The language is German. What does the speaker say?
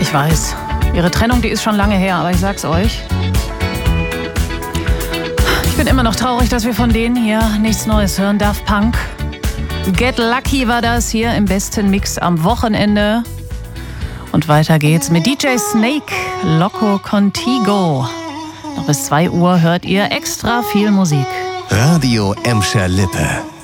Ich weiß, ihre Trennung, die ist schon lange her, aber ich sag's euch. Ich bin immer noch traurig, dass wir von denen hier nichts Neues hören. Daft Punk. Get Lucky war das hier im besten Mix am Wochenende. Und weiter geht's mit DJ Snake, Loco Contigo. Noch bis 2 Uhr hört ihr extra viel Musik. Radio Emscher Lippe.